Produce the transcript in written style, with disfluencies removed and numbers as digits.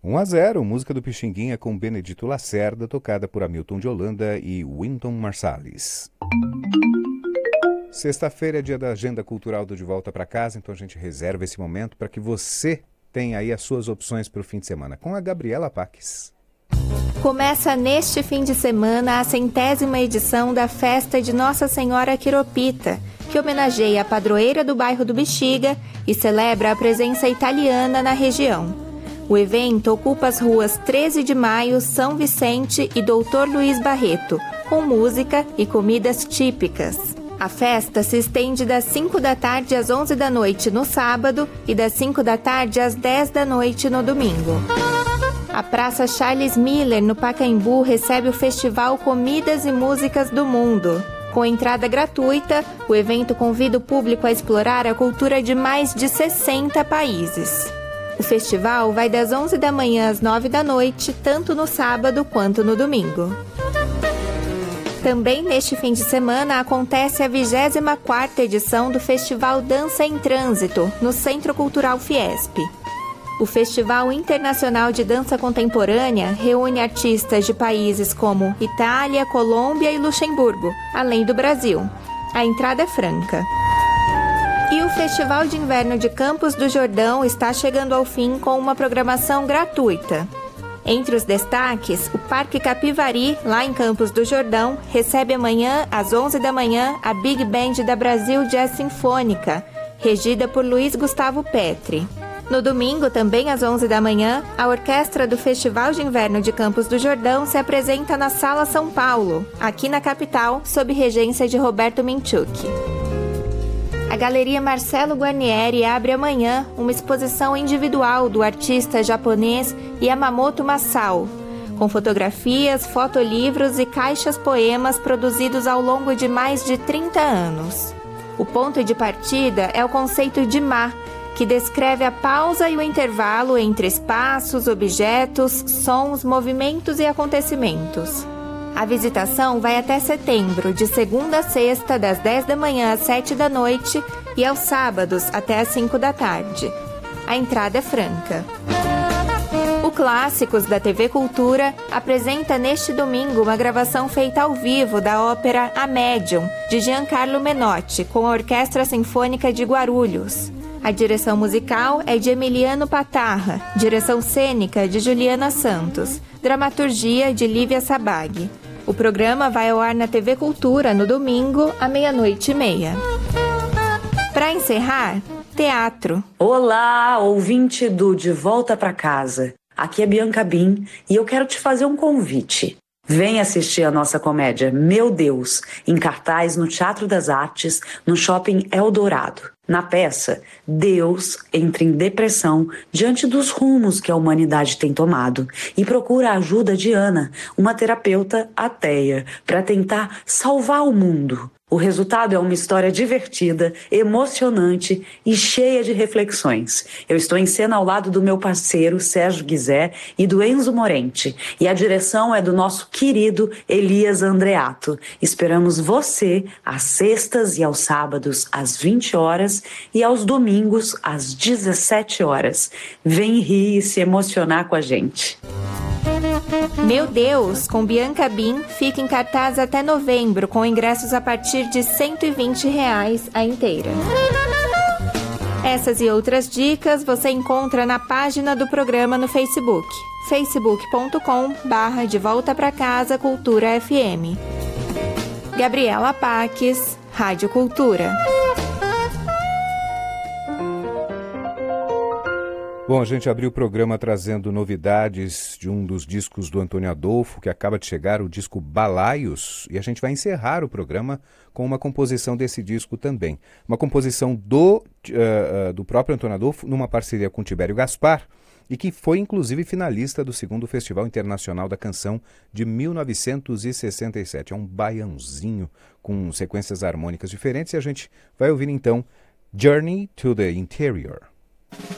1-0, música do Pixinguinha com Benedito Lacerda, tocada por Hamilton de Holanda e Wynton Marsalis. Sexta-feira é dia da Agenda Cultural do De Volta para Casa, então a gente reserva esse momento para que você tenha aí as suas opções para o fim de semana, com a Gabriela Paques. Começa neste fim de semana a 100ª edição da Festa de Nossa Senhora Quiropita, que homenageia a padroeira do bairro do Bexiga e celebra a presença italiana na região. O evento ocupa as ruas 13 de Maio, São Vicente e Doutor Luiz Barreto, com música e comidas típicas. A festa se estende das 5 da tarde às 11 da noite no sábado e das 5 da tarde às 10 da noite no domingo. A Praça Charles Miller, no Pacaembu, recebe o festival Comidas e Músicas do Mundo. Com entrada gratuita, o evento convida o público a explorar a cultura de mais de 60 países. O festival vai das 11 da manhã às 9 da noite, tanto no sábado quanto no domingo. Também neste fim de semana acontece a 24ª edição do Festival Dança em Trânsito, no Centro Cultural Fiesp. O Festival Internacional de Dança Contemporânea reúne artistas de países como Itália, Colômbia e Luxemburgo, além do Brasil. A entrada é franca. E o Festival de Inverno de Campos do Jordão está chegando ao fim com uma programação gratuita. Entre os destaques, o Parque Capivari, lá em Campos do Jordão, recebe amanhã, às 11 da manhã, a Big Band da Brasil Jazz Sinfônica, regida por Luiz Gustavo Petri. No domingo, também às 11 da manhã, a orquestra do Festival de Inverno de Campos do Jordão se apresenta na Sala São Paulo, aqui na capital, sob regência de Roberto Minchuk. A Galeria Marcelo Guarnieri abre amanhã uma exposição individual do artista japonês Yamamoto Masao, com fotografias, fotolivros e caixas poemas produzidos ao longo de mais de 30 anos. O ponto de partida é o conceito de Ma, que descreve a pausa e o intervalo entre espaços, objetos, sons, movimentos e acontecimentos. A visitação vai até setembro, de segunda a sexta, das 10 da manhã às 7 da noite e aos sábados até às 5 da tarde. A entrada é franca. O Clássicos da TV Cultura apresenta neste domingo uma gravação feita ao vivo da ópera A Médium, de Giancarlo Menotti, com a Orquestra Sinfônica de Guarulhos. A direção musical é de Emiliano Patarra, direção cênica de Juliana Santos, dramaturgia de Lívia Sabag. O programa vai ao ar na TV Cultura no domingo, à 00:30. Para encerrar, teatro. Olá, ouvinte do De Volta para Casa. Aqui é Bianca Bin e eu quero te fazer um convite. Vem assistir a nossa comédia Meu Deus, em cartaz no Teatro das Artes, no Shopping Eldorado. Na peça, Deus entra em depressão diante dos rumos que a humanidade tem tomado e procura a ajuda de Ana, uma terapeuta ateia, para tentar salvar o mundo. O resultado é uma história divertida, emocionante e cheia de reflexões. Eu estou em cena ao lado do meu parceiro Sérgio Guizé e do Enzo Morente. E a direção é do nosso querido Elias Andreato. Esperamos você às sextas e aos sábados às 20 horas e aos domingos às 17 horas. Vem rir e se emocionar com a gente. Meu Deus, com Bianca Bin, fica em cartaz até novembro, com ingressos a partir de R$ 120 a inteira. Essas e outras dicas você encontra na página do programa no Facebook, facebook.com/De Volta Pra Casa Cultura FM. Gabriela Paques, Rádio Cultura. Bom, a gente abriu o programa trazendo novidades de um dos discos do Antônio Adolfo, que acaba de chegar, o disco Balaios, e a gente vai encerrar o programa com uma composição desse disco também. Uma composição do próprio Antônio Adolfo, numa parceria com Tibério Gaspar, e que foi inclusive finalista do 2º Festival Internacional da Canção de 1967. É um baiãozinho com sequências harmônicas diferentes, e a gente vai ouvir então Journey to the Interior.